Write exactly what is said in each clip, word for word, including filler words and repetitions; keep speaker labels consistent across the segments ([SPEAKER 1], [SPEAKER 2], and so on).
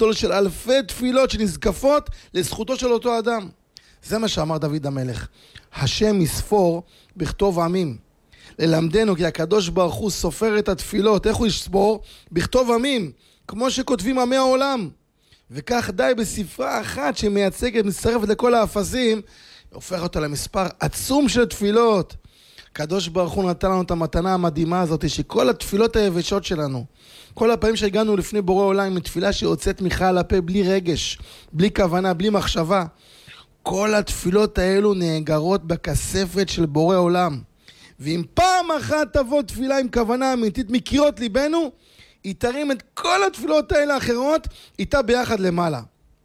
[SPEAKER 1] גדול של אלפי תפילות שנזקפות לזכותו של אותו אדם. זה מה שאמר דוד המלך. השם יספור בכתוב עמים. ללמדנו כי הקדוש ברוך הוא סופר את התפילות. איך הוא יספור? בכתוב עמים, כמו שכותבים עמי העולם. וכך די בספרה אחת שמייצגת, מצטרפת לכל האפסים, הופך אותה למספר עצום של תפילות. הקדוש ברוך הוא נתן לנו את המתנה המדהימה הזאת, שכל התפילות היבשות שלנו, כל הפעמים שהגענו לפני בורא עולם עם תפילה שיוצאת מיכה על הפה בלי רגש, בלי כוונה, בלי מחשבה, כל התפילות האלו נאגרות בכספת של בורא עולם. ואם פעם אחת תבוא תפילה עם כוונה אמיתית מקירות ליבנו, היא תרים את כל התפילות האלה האחרות איתה ביחד למעלה.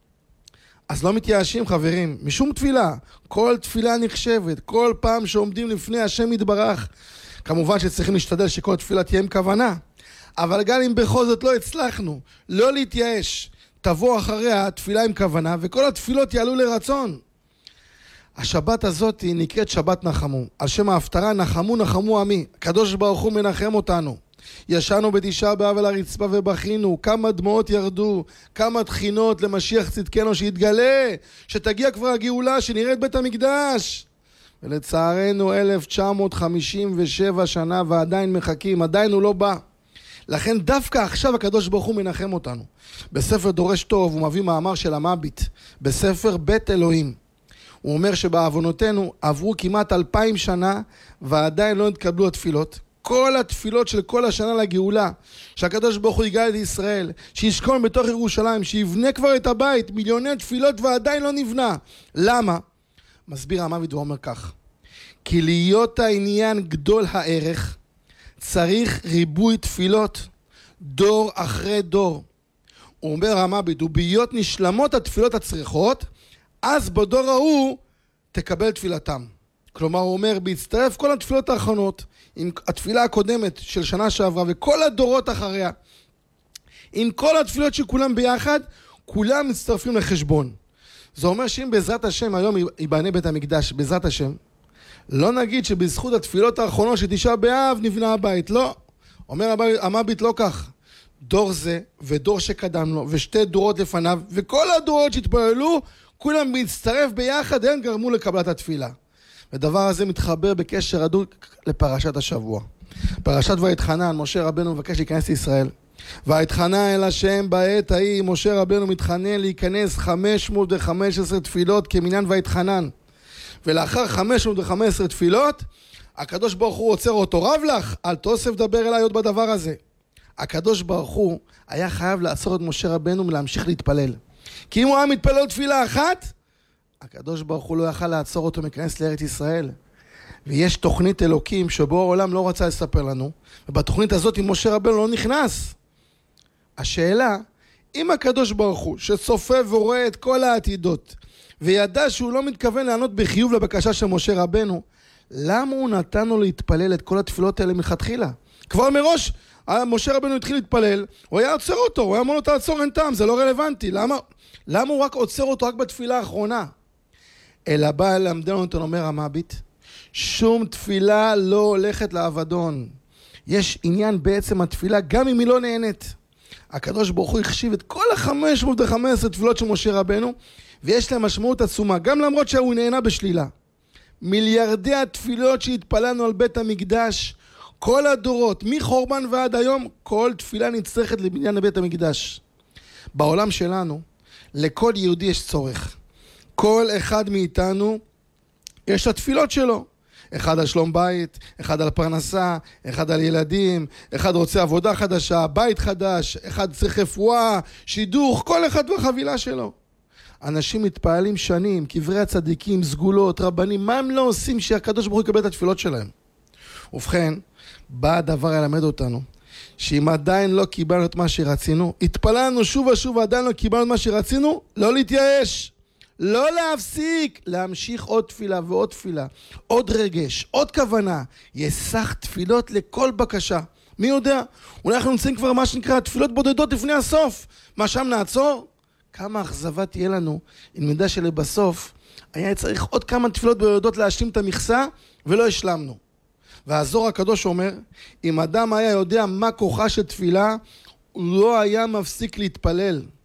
[SPEAKER 1] אז לא מתייאשים חברים, משום תפילה. כל תפילה נחשבת, כל פעם שעומדים לפני השם יתברך. כמובן שצריכים להשתדל שכל תפילה תהיה עם כוונה. אבל גם אם בכל זאת לא הצלחנו, לא להתייאש, תבוא אחריה תפילה עם כוונה, וכל התפילות יעלו לרצון. השבת הזאת נקראת שבת נחמו. על שם ההפטרה נחמו נחמו עמי. הקדוש ברוך הוא מנחם אותנו. ישנו בתשעה באב על הרצפה ובכינו, כמה דמעות ירדו, כמה תחינות למשיח צדקנו שיתגלה, שתגיע כבר הגאולה, שנראה את בית המקדש. ולצערנו אלף תשע מאות חמישים ושבע שנה ועדיין מחכים, עדיין הוא לא בא. לכן דווקא עכשיו הקדוש ברוך הוא מנחם אותנו. בספר דורש טוב הוא מביא מאמר של המביט, בספר בית אלוהים. הוא אומר שבעוונותינו עברו כמעט אלפיים שנה ועדיין לא נתקבלו התפילות. כל התפילות של כל השנה לגאולה, שהקדוש ברוך הוא יגאל את ישראל, שישכון בתוך ירושלים, שיבנה כבר את הבית, מיליוני תפילות ועדיין לא נבנה. למה? מסביר המביט ואומר כך, כי להיות העניין גדול הערך, צריך ריבוי תפילות, דור אחרי דור. הוא אומר המביט, ובהיות נשלמות התפילות הצריכות, אז בדור ההוא תקבל תפילתם. כלומר הוא אומר, בהצטרף כל התפילות האחרונות, עם התפילה הקודמת של שנה שעברה וכל הדורות אחריה, עם כל התפילות שכולם ביחד, כולם מצטרפים לחשבון. זה אומר שאם בעזרת השם היום ייבנה בית המקדש, בעזרת השם, לא נגיד שבזכות התפילות האחרונות שתשעה באב נבנה הבית, לא. אומר המביט לא כך. דור זה ודור שקדם לו ושתי דורות לפניו וכל הדורות שהתפללו, כולם מצטרף ביחד, הם גרמו לקבלת התפילה. ודבר הזה מתחבר בקשר הדוק לפרשת השבוע. פרשת ויתחנן, משה רבנו מבקש להיכנס לישראל. ויתחנן אל השם בעת ההיא, משה רבנו מתחנן להיכנס חמש מאות וחמש עשרה תפילות כמניין ויתחנן. ולאחר חמש מאות וחמש עשרה תפילות, הקדוש ברוך הוא עוצר אותו, רב לך, אל תוסף דבר אליי עוד בדבר הזה. הקדוש ברוך הוא היה חייב לעצור את משה רבנו מלהמשיך להתפלל. כי אם הוא היה מתפלל תפילה אחת, הקדוש ברוך הוא לא יכל לעצור אותו מכנס לארץ ישראל. ויש תוכנית אלוקים שבו העולם לא רצה לספר לנו, ובתוכנית הזאת עם משה רבנו לא נכנס. השאלה, אם הקדוש ברוך הוא שצופה ורואה את כל העתידות, וידע שהוא לא מתכוון לענות בחיוב לבקשה של משה רבנו, למה הוא נתן לו להתפלל את כל התפילות האלה מלכתחילה? כבר מראש, משה רבנו התחיל להתפלל, הוא היה עוצר אותו, הוא היה אומר לו תעצור, אין טעם, זה לא רלוונטי. למה, למה הוא רק עוצר אותו רק בתפילה האחרונה? אלא בא למדנו אותו, אומר המביט, שום תפילה לא הולכת לאבדון. יש עניין בעצם התפילה, גם אם היא לא נהנית. הקדוש ברוך הוא החשיב את כל ה-חמש מאות וחמש עשרה תפילות של משה רבנו, ויש להם משמעות עצומה, גם למרות שהוא נהנה בשלילה. מיליארדי התפילות שהתפללנו על בית המקדש, כל הדורות, מחורבן ועד היום, כל תפילה נצטרכת לבניין בית המקדש. בעולם שלנו, לכל יהודי יש צורך. כל אחד מאיתנו יש התפילות שלו. אחד על שלום בית, אחד על פרנסה, אחד על ילדים, אחד רוצה עבודה חדשה, בית חדש, אחד צריך רפואה, שידוך, כל אחד בחבילה שלו. אנשים מתפעלים שנים, קברי הצדיקים, סגולות, רבנים, מה הם לא עושים שהקדוש ברוך הוא יקבל את התפילות שלהם? ובכן, בא הדבר ללמד אותנו, שאם עדיין לא קיבלנו את מה שרצינו, התפללנו שוב ושוב ועדיין לא קיבלנו את מה שרצינו, לא להתייאש. לא להפסיק, להמשיך עוד תפילה ועוד תפילה, עוד רגש, עוד כוונה. יסך תפילות לכל בקשה. מי יודע? אולי אנחנו נמצאים כבר מה שנקרא תפילות בודדות לפני הסוף. מה שם נעצור? כמה אכזבה תהיה לנו אם נדע שלבסוף היה צריך עוד כמה תפילות בודדות להשלים את המכסה ולא השלמנו. והזוהר הקדוש אומר, אם אדם היה יודע מה כוחה של תפילה, הוא לא היה מפסיק להתפלל.